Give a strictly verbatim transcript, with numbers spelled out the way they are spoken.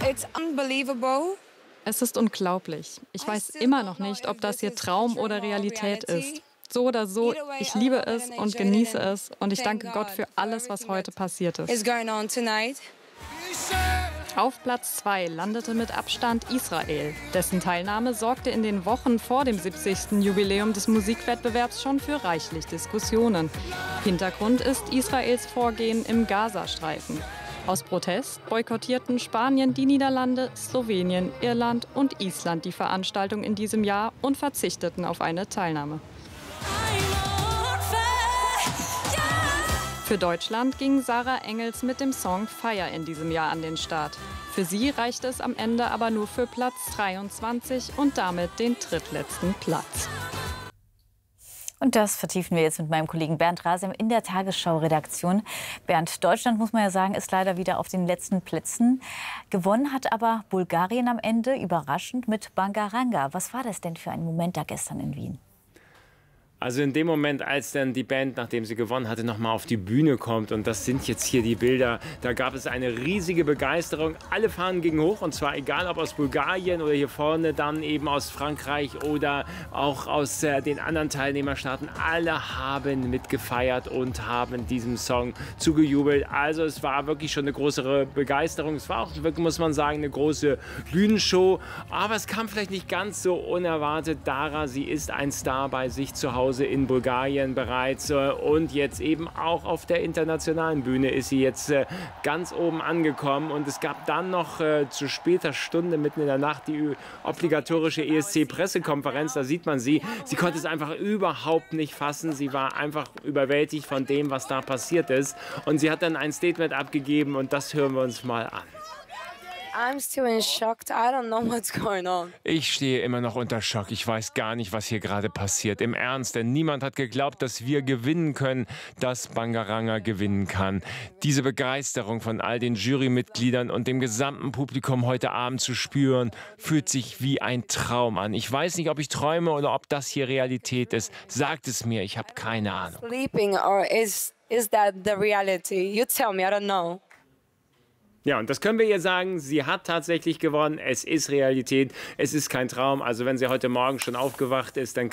It's unbelievable. Es ist unglaublich. Ich weiß immer noch nicht, ob das hier Traum oder Realität ist. So oder so, ich liebe es und genieße es und ich danke Gott für alles, was heute passiert ist. Auf Platz zwei landete mit Abstand Israel. Dessen Teilnahme sorgte in den Wochen vor dem siebzigsten Jubiläum des Musikwettbewerbs schon für reichlich Diskussionen. Hintergrund ist Israels Vorgehen im Gazastreifen. Aus Protest boykottierten Spanien, die Niederlande, Slowenien, Irland und Island die Veranstaltung in diesem Jahr und verzichteten auf eine Teilnahme. Für Deutschland ging Sarah Engels mit dem Song Fire in diesem Jahr an den Start. Für sie reichte es am Ende aber nur für Platz dreiundzwanzig und damit den drittletzten Platz. Und das vertiefen wir jetzt mit meinem Kollegen Bernd Rasem in der Tagesschau-Redaktion. Bernd, Deutschland, muss man ja sagen, ist leider wieder auf den letzten Plätzen. Gewonnen hat aber Bulgarien am Ende, überraschend, mit Bangaranga. Was war das denn für ein Moment da gestern in Wien? Also in dem Moment, als dann die Band, nachdem sie gewonnen hatte, nochmal auf die Bühne kommt, und das sind jetzt hier die Bilder, da gab es eine riesige Begeisterung. Alle Fahnen gingen hoch, und zwar egal ob aus Bulgarien oder hier vorne dann eben aus Frankreich oder auch aus äh, den anderen Teilnehmerstaaten. Alle haben mitgefeiert und haben diesem Song zugejubelt. Also es war wirklich schon eine größere Begeisterung. Es war auch, wirklich, muss man sagen, eine große Bühnenshow. Aber es kam vielleicht nicht ganz so unerwartet. Dara, sie ist ein Star bei sich zu Hause in Bulgarien bereits und jetzt eben auch auf der internationalen Bühne ist sie jetzt ganz oben angekommen, und es gab dann noch äh, zu später Stunde mitten in der Nacht die obligatorische E S C-Pressekonferenz. Da sieht man sie, sie konnte es einfach überhaupt nicht fassen, sie war einfach überwältigt von dem, was da passiert ist, und sie hat dann ein Statement abgegeben, und das hören wir uns mal an. I'm still in shock. I don't know what's going on. Ich stehe immer noch unter Schock. Ich weiß gar nicht, was hier gerade passiert. Im Ernst, denn niemand hat geglaubt, dass wir gewinnen können, dass Bangaranga gewinnen kann. Diese Begeisterung von all den Jurymitgliedern und dem gesamten Publikum heute Abend zu spüren, fühlt sich wie ein Traum an. Ich weiß nicht, ob ich träume oder ob das hier Realität ist. Sagt es mir, ich habe keine Ahnung. Sleeping or is is that the reality? You tell me. I don't know. Ja, und das können wir ihr sagen, sie hat tatsächlich gewonnen, es ist Realität, es ist kein Traum. Also wenn sie heute Morgen schon aufgewacht ist, dann